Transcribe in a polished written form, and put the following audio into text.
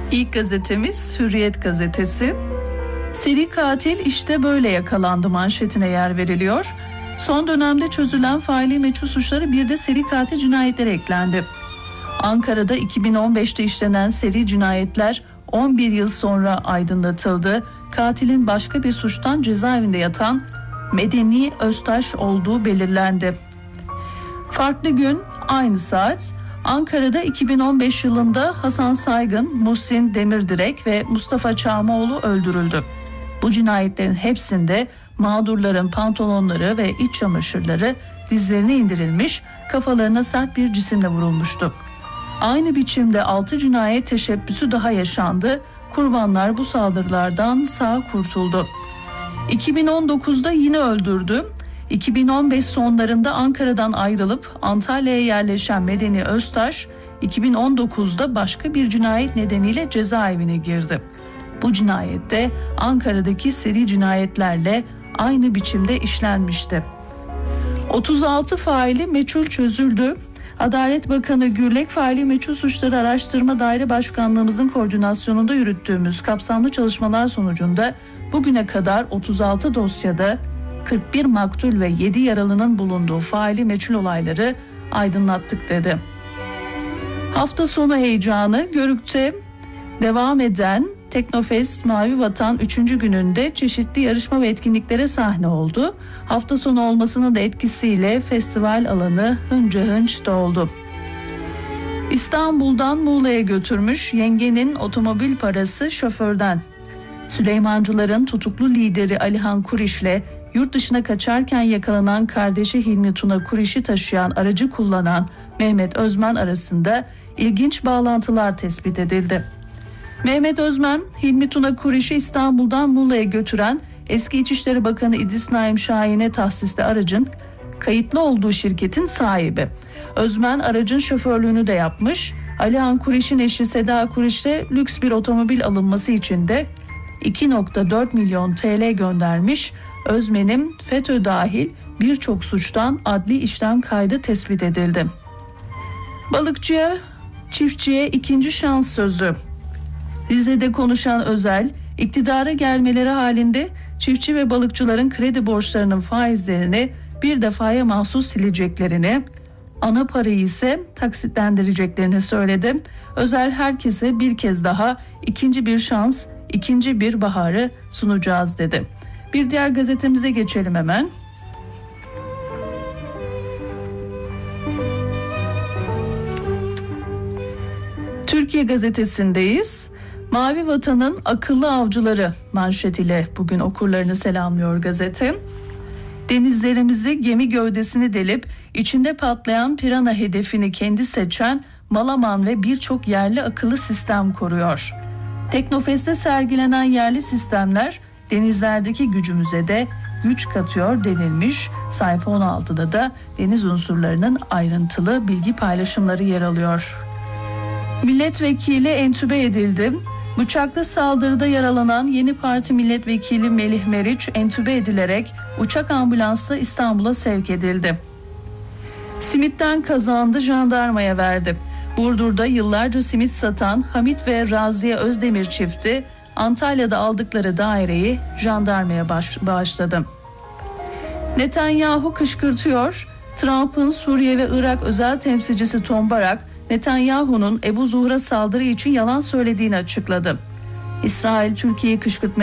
İlk gazetemiz Hürriyet gazetesi. Seri katil işte böyle yakalandı manşetine yer veriliyor. Son dönemde çözülen faili meçhul suçları bir de seri katil cinayetleri eklendi. Ankara'da 2015'te işlenen seri cinayetler 11 yıl sonra aydınlatıldı. Katilin başka bir suçtan cezaevinde yatan Medeni Öztaş olduğu belirlendi. Farklı gün, aynı saat. Ankara'da 2015 yılında Hasan Saygın, Muhsin Demirdirek ve Mustafa Çağmaoğlu öldürüldü. Bu cinayetlerin hepsinde mağdurların pantolonları ve iç çamaşırları dizlerine indirilmiş, kafalarına sert bir cisimle vurulmuştu. Aynı biçimde 6 cinayet teşebbüsü daha yaşandı. Kurbanlar bu saldırılardan sağ kurtuldu. 2019'da yine öldürdü. 2015 sonlarında Ankara'dan ayrılıp Antalya'ya yerleşen Medeni Öztaş, 2019'da başka bir cinayet nedeniyle cezaevine girdi. Bu cinayette Ankara'daki seri cinayetlerle aynı biçimde işlenmişti. 36 faili meçhul çözüldü. Adalet Bakanı Gürlek, faili meçhul suçları araştırma daire başkanlığımızın koordinasyonunda yürüttüğümüz kapsamlı çalışmalar sonucunda bugüne kadar 36 dosyada 41 maktul ve 7 yaralının bulunduğu faili meçhul olayları aydınlattık dedi. Hafta sonu heyecanı. Görük'te devam eden Teknofest Mavi Vatan 3. gününde çeşitli yarışma ve etkinliklere sahne oldu. Hafta sonu olmasının da etkisiyle festival alanı hınca hınç doldu. İstanbul'dan Muğla'ya götürmüş yengenin otomobil parası şoförden. Süleymancıların tutuklu lideri Alihan Kuriş'le yurt dışına kaçarken yakalanan kardeşi Hilmi Tuna Kuriş'i taşıyan aracı kullanan Mehmet Özmen arasında ilginç bağlantılar tespit edildi. Mehmet Özmen, Hilmi Tuna Kuriş'i İstanbul'dan Muğla'ya götüren eski İçişleri Bakanı İdris Naim Şahin'e tahsisli aracın kayıtlı olduğu şirketin sahibi. Özmen aracın şoförlüğünü de yapmış. Alihan Kuriş'in eşi Seda Kuriş'e lüks bir otomobil alınması için de 2,4 milyon TL göndermiş. Özmen'in FETÖ dahil birçok suçtan adli işlem kaydı tespit edildi. Balıkçıya, çiftçiye ikinci şans sözü. Rize'de konuşan Özel, iktidara gelmeleri halinde çiftçi ve balıkçıların kredi borçlarının faizlerini bir defaya mahsus sileceklerini, ana parayı ise taksitlendireceklerini söyledi. Özel herkese bir kez daha ikinci bir şans, ikinci bir baharı sunacağız dedi. Bir diğer gazetemize geçelim hemen. Türkiye gazetesindeyiz. Mavi Vatan'ın akıllı avcıları manşetiyle bugün okurlarını selamlıyor gazete. Denizlerimizi gemi gövdesini delip içinde patlayan pirana hedefini kendi seçen Malaman ve birçok yerli akıllı sistem koruyor. Teknofest'te sergilenen yerli sistemler denizlerdeki gücümüze de güç katıyor denilmiş. Sayfa 16'da da deniz unsurlarının ayrıntılı bilgi paylaşımları yer alıyor. Milletvekili entübe edildi. Bıçaklı saldırıda yaralanan Yeni Parti milletvekili Melih Meriç entübe edilerek uçak ambulansla İstanbul'a sevk edildi. Simitten kazandı, jandarmaya verdi. Burdur'da yıllarca simit satan Hamit ve Raziye Özdemir çifti Antalya'da aldıkları daireyi jandarmaya bağışladı. Netanyahu kışkırtıyor. Trump'ın Suriye ve Irak özel temsilcisi Tom Barak, Netanyahu'nun Ebu Zuhr'a saldırı için yalan söylediğini açıkladı. İsrail Türkiye'yi kışkırtmaya